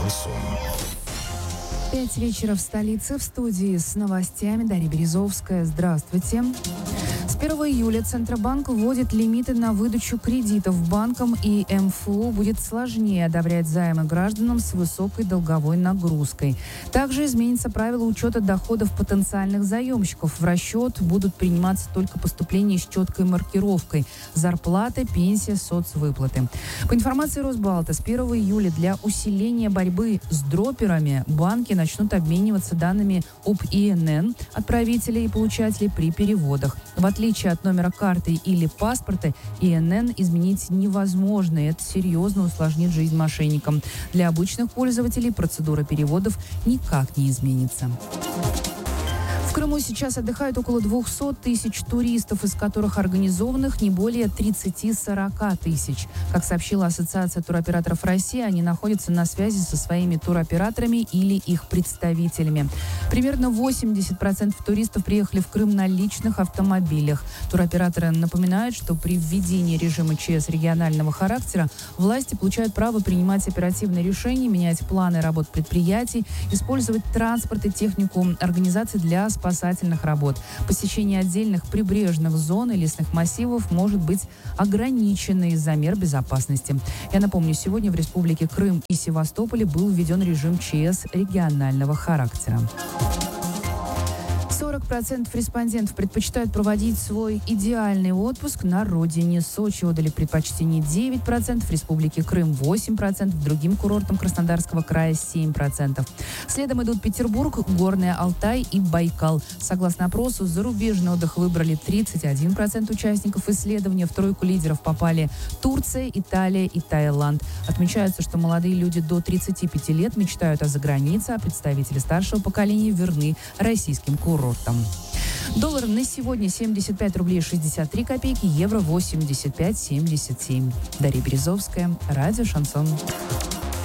Шансон. 5 вечера в столице. В студии с новостями Дарья Березовская. Здравствуйте. С 1 июля Центробанк вводит лимиты на выдачу кредитов банкам, и МФО будет сложнее одобрять займы гражданам с высокой долговой нагрузкой. Также изменится правило учета доходов потенциальных заемщиков. В расчет будут приниматься только поступления с четкой маркировкой: зарплаты, пенсия, соцвыплаты. По информации Росбалта, с 1 июля для усиления борьбы с дроперами банки начнут обмениваться данными об ИНН отправителей и получателей при переводах. В отличие от номера карты или паспорта, ИНН изменить невозможно, и это серьезно усложнит жизнь мошенникам. Для обычных пользователей процедура переводов никак не изменится. В Крыму сейчас отдыхают около 200 тысяч туристов, из которых организованных не более 30-40 тысяч. Как сообщила Ассоциация туроператоров России, они находятся на связи со своими туроператорами или их представителями. Примерно 80% туристов приехали в Крым на личных автомобилях. Туроператоры напоминают, что при введении режима ЧС регионального характера власти получают право принимать оперативные решения, менять планы работ предприятий, использовать транспорт и технику организаций для спасательных работ. Посещение отдельных прибрежных зон и лесных массивов может быть ограничено из-за мер безопасности. Я напомню, сегодня в Республике Крым и Севастополе был введен режим ЧС регионального характера. 40% респондентов предпочитают проводить свой идеальный отпуск на родине. Сочи отдали предпочтение 9%, в Республике Крым 8%, другим курортам Краснодарского края 7%. Следом идут Петербург, Горный Алтай и Байкал. Согласно опросу, зарубежный отдых выбрали 31% участников исследования. В тройку лидеров попали Турция, Италия и Таиланд. Отмечается, что молодые люди до 35 лет мечтают о загранице, а представители старшего поколения верны российским курортам. Доллар на сегодня 75 рублей 63 копейки, евро 85,77. Дарья Березовская, радио «Шансон».